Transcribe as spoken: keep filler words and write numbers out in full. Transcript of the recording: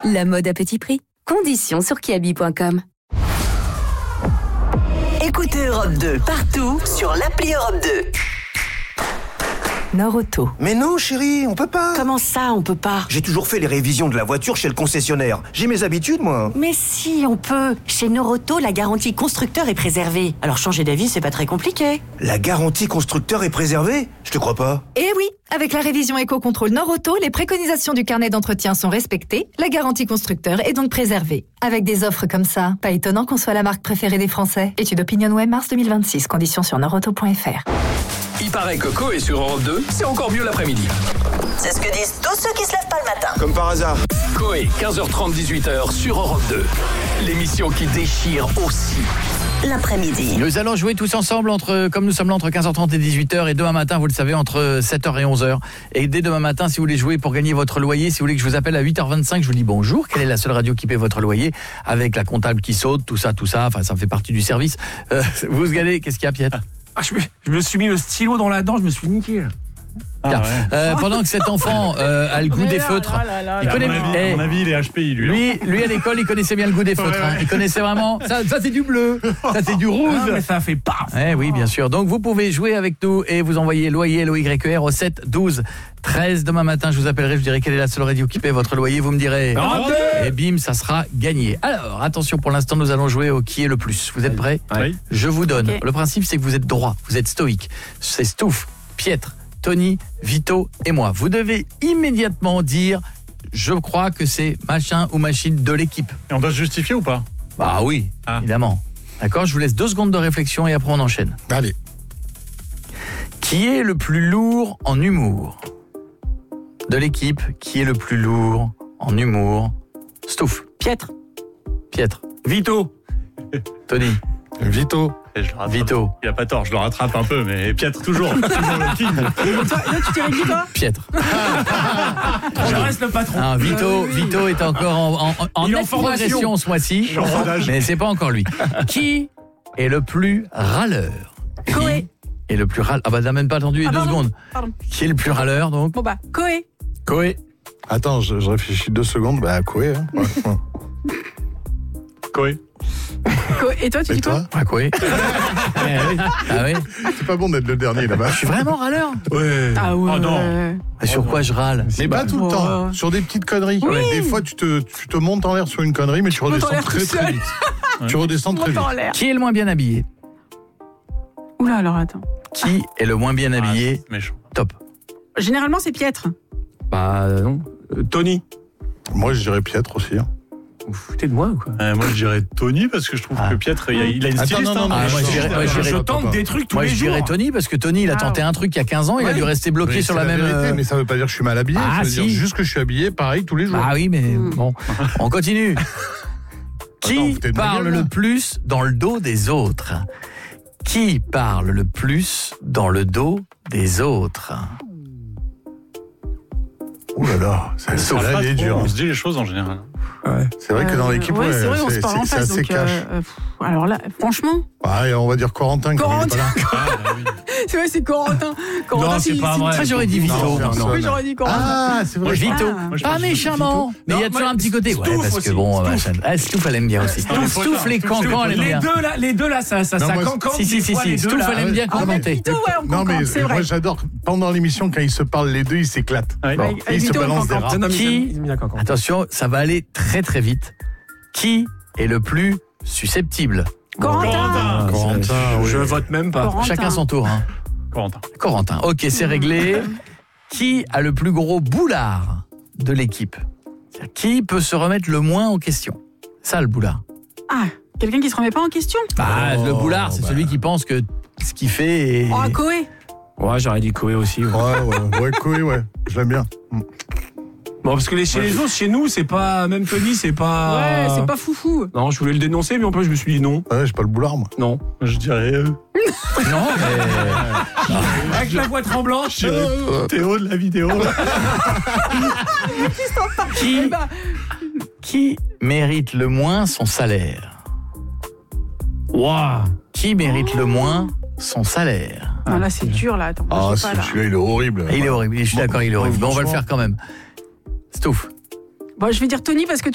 la mode à petit prix. Conditions sur kiabi point com. Écoutez Europe deux partout sur l'appli Europe deux. Nord-Auto. Mais non, chérie, on peut pas. Comment ça, on peut pas? J'ai toujours fait les révisions de la voiture chez le concessionnaire. J'ai mes habitudes, moi. Mais si, on peut. Chez Nord-Auto, la garantie constructeur est préservée. Alors changer d'avis, c'est pas très compliqué. La garantie constructeur est préservée? Je te crois pas. Eh oui, avec la révision Éco-Contrôle Nord-Auto, les préconisations du carnet d'entretien sont respectées, la garantie constructeur est donc préservée. Avec des offres comme ça, pas étonnant qu'on soit la marque préférée des Français. Étude OpinionWay, mars deux mille vingt-six, conditions sur nordauto point f r. Il paraît que Coé sur Europe deux, c'est encore mieux l'après-midi. C'est ce que disent tous ceux qui se lèvent pas le matin. Comme par hasard. Coé, quinze heures trente, dix-huit heures sur Europe deux. L'émission qui déchire aussi l'après-midi. Nous allons jouer tous ensemble, entre, comme nous sommes là, entre quinze heures trente et dix-huit heures. Et demain matin, vous le savez, entre sept heures et onze heures. Et dès demain matin, si vous voulez jouer pour gagner votre loyer, si vous voulez que je vous appelle à huit heures vingt-cinq, je vous dis bonjour. Quelle est la seule radio qui paie votre loyer? Avec la comptable qui saute, tout ça, tout ça. Enfin, ça fait partie du service. Euh, vous regardez, qu'est-ce qu'il y a, Pietre? Ah, je, me, je me suis mis le stylo dans la dent, je me suis niqué. Ah, ouais. euh, pendant que cet enfant euh, a le goût des feutres, là, là, là, il connaît. À mon avis, eh, à mon avis, il est H P I lui. Lui, lui à l'école, il connaissait bien le goût des feutres. Hein. Il connaissait vraiment. Ça, ça c'est du bleu, ça c'est du rouge. Ah, mais ça fait paf. Eh oui, bien sûr. Donc vous pouvez jouer avec nous et vous envoyer loyer L O Y E R au sept douze treize. Demain matin, je vous appellerai, je vous dirai quelle est la seule radio qui paie votre loyer. Vous me direz. Et bim, ça sera gagné. Alors attention, pour l'instant, nous allons jouer au qui est le plus. Vous êtes prêts? Oui. Je vous donne. Okay. Le principe, c'est que vous êtes droit, vous êtes stoïque. C'est Stouff, Pietre, Tony, Vito et moi. Vous devez immédiatement dire je crois que c'est machin ou machine de l'équipe. Et on doit se justifier ou pas? Bah oui, ah. évidemment. D'accord, je vous laisse deux secondes de réflexion et après on enchaîne. Allez. Qui est le plus lourd en humour? De l'équipe, qui est le plus lourd en humour? Stouff. Pietre. Pietre. Vito. Tony. Vito. Et je le rattrape. Vito. Il a pas tort, je le rattrape un peu, mais Pietre toujours. toujours le king. Toi, tu dirais qui, toi? Pietre. Je reste le patron. Ah, Vito, Vito est encore en, en, en, Il est en nette formation. progression ce mois-ci, En rodage. mais c'est pas encore lui. Qui est le plus râleur? Coé. Qui est le plus râleur? Ah bah t'as même pas attendu les Ah, deux pardon. secondes. Pardon. Qui est le plus râleur donc? Bon bah, Coé. Coé. Attends, je, je réfléchis deux secondes. Bah, Coé. Hein. Ouais, ouais. Coé. Coé. Et toi, tu Et dis quoi? toi? Ah Coé. Eh oui. Ah oui. C'est pas bon d'être le dernier là-bas. Je suis vraiment râleur. Ouais. Ah ouais. Oh non. Mais sur quoi je râle? Mais pas tout le Oh. temps. Sur des petites conneries. Oui. Des fois, tu te, tu te montes en l'air sur une connerie, mais tu, montes en redescends l'air très tout très seul. vite. Tu redescends très Monte vite. en l'air. Qui est le moins bien habillé? Oula, alors attends. Qui est le moins bien habillé? Ah, c'est méchant. Top. Généralement, c'est Pietre. Bah non. Euh, Tony. Moi, je dirais Pietre aussi. Hein. Vous foutez de moi ou quoi? Euh, moi, je dirais Tony parce que je trouve Ah. que Pietre, il a, il a une Attends, styliste. non, non, hein. non, Ah, moi, je je- dirais- moi, je Je dirais- tente des trucs tous Moi les je jours. dirais Tony parce que Tony il a Ah. tenté un truc il y a quinze ans, il a Ouais. dû rester bloqué Mais sur c'est la même vérité, euh, mais ça veut pas dire que je suis mal habillé. Ah, ça veut si. dire juste que je suis habillé pareil tous les jours. Ah oui mais Mm. bon, on continue. Qui Attends, foutez de ma parle gueule, là. le plus dans le dos des autres? Qui parle le plus dans le dos des autres? Ouh là là, ça, On ça parle là, pas elle est trop, dure. On se dit les choses en général. C'est vrai que dans Euh, l'équipe, ouais, ouais, c'est vrai, on se c'est parle en c'est- c'est face. assez Donc, cash. euh, euh, pff, alors là, franchement, Ouais, on va dire Corentin. comme il est pas là. Ah, bah oui. c'est vrai, c'est Corentin. Corentin, Non, c'est si- pas si- vrai. Ça j'aurais dit Vito. Non, moi. personne. Oui, j'aurais dit Corentin. Ah, c'est vrai. Vito, Ah. Moi, je pas pense que méchamment, mais il y a Non, toujours moi, un petit côté. Ouais, Stouff parce que aussi, bon, Stouff. machin. Ah, Stouff, elle aime bien aussi. Non, mais Stouff, faut Stouff, ça. les Stouff, cancans, elle aime Les bien. deux là, les deux là, ça, ça, Non, ça moi, cancante. Si, si, des si, fois, si, les deux, Stouff, là. elle aime bien Ah, mais commenter. Vito, ouais, on Non, mais concorde, c'est moi vrai. j'adore. Pendant l'émission, quand ils se parlent les deux, ils s'éclatent. Ouais. Bon, Avec- et ils se Vito, on balancent des concorde. rats. Non, mais Qui- ils aiment bien la cancante. Attention, ça va aller très très vite. Qui est le plus susceptible? Corentin. Corentin, Je oui. vote même pas. Corentin. Chacun son tour. Hein. Corentin. Corentin. Ok, c'est réglé. Qui a le plus gros boulard de l'équipe? C'est-à-dire, qui peut se remettre le moins en question? Ça, le boulard. Ah, quelqu'un qui se remet pas en question? Bah, Oh, le boulard, c'est bah. celui qui pense que ce qu'il fait est... Oh, Coé. Ouais, j'aurais dit Coé aussi. ouais. Ouais, ouais, ouais, Coé, ouais. Je l'aime bien. Bon, parce que les, chez les autres, chez nous, c'est pas. Même Tony, c'est pas. Ouais, c'est pas foufou. Non, je voulais le dénoncer, mais en plus, je me suis dit non. Ouais, j'ai pas le boulard, moi. Non. Je dirais. euh, Non, mais... Avec la voix tremblante. je dirais Théo de la vidéo. Qui, Eh ben, qui mérite le moins son salaire? Waouh. Qui mérite le moins son salaire? non, là, c'est dur, là. Attends, Ah, je sais pas, là. celui-là, il est horrible. Il est horrible, je suis d'accord, il est horrible. Bon, on va le faire quand même. Stouff. Bon, je vais dire Tony parce que tu